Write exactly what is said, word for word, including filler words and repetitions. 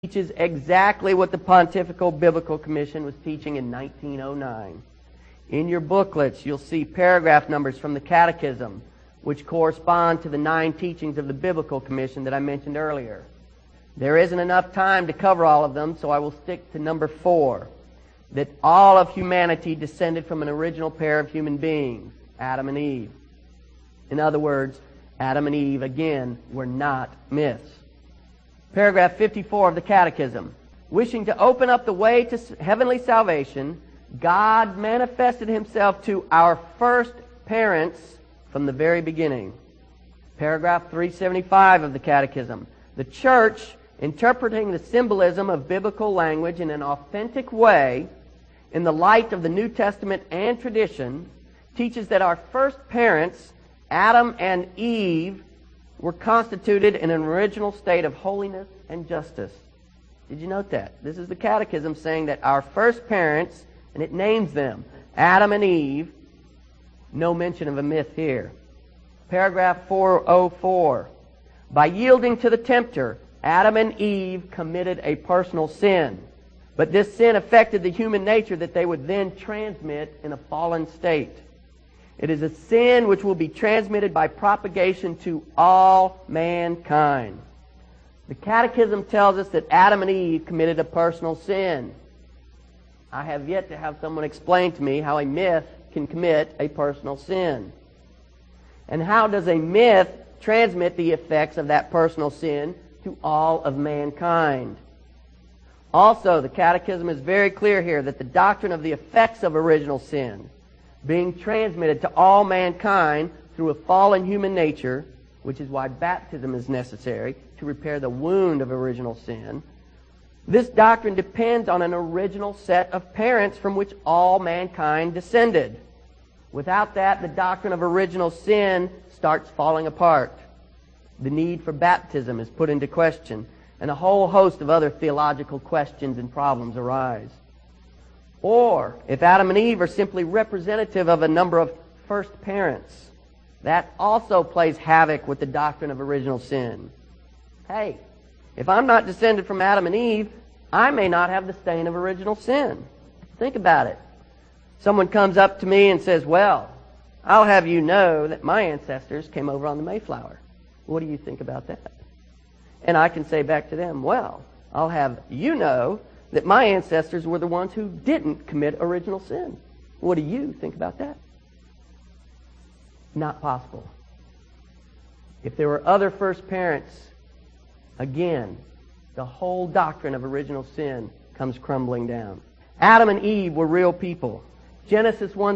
teaches exactly what the Pontifical Biblical Commission was teaching in nineteen oh nine. In your booklets, you'll see paragraph numbers from the Catechism, which correspond to the nine teachings of the Biblical Commission that I mentioned earlier. There isn't enough time to cover all of them, so I will stick to number four, that all of humanity descended from an original pair of human beings, Adam and Eve. In other words, Adam and Eve, again, were not myths. Paragraph fifty-four of the Catechism. Wishing to open up the way to heavenly salvation, God manifested Himself to our first parents from the very beginning. Paragraph three seventy-five of the Catechism. The Church, interpreting the symbolism of biblical language in an authentic way, in the light of the New Testament and tradition, teaches that our first parents, Adam and Eve, were constituted in an original state of holiness and justice. Did you note that? This is the Catechism saying that our first parents, and it names them, Adam and Eve, no mention of a myth here. Paragraph four oh four. By yielding to the tempter, Adam and Eve committed a personal sin. But this sin affected the human nature that they would then transmit in a fallen state. It is a sin which will be transmitted by propagation to all mankind. The Catechism tells us that Adam and Eve committed a personal sin. I have yet to have someone explain to me how a myth can commit a personal sin. And how does a myth transmit the effects of that personal sin to all of mankind? Also, the Catechism is very clear here that the doctrine of the effects of original sin being transmitted to all mankind through a fallen human nature, which is why baptism is necessary to repair the wound of original sin. This doctrine depends on an original set of parents from which all mankind descended. Without that, the doctrine of original sin starts falling apart. The need for baptism is put into question, and a whole host of other theological questions and problems arise. Or, if Adam and Eve are simply representative of a number of first parents, that also plays havoc with the doctrine of original sin. Hey, if I'm not descended from Adam and Eve, I may not have the stain of original sin. Think about it. Someone comes up to me and says, well, I'll have you know that my ancestors came over on the Mayflower. What do you think about that? And I can say back to them, well, I'll have you know that my ancestors were the ones who didn't commit original sin. What do you think about that? Not possible. If there were other first parents, again, the whole doctrine of original sin comes crumbling down. Adam and Eve were real people. Genesis one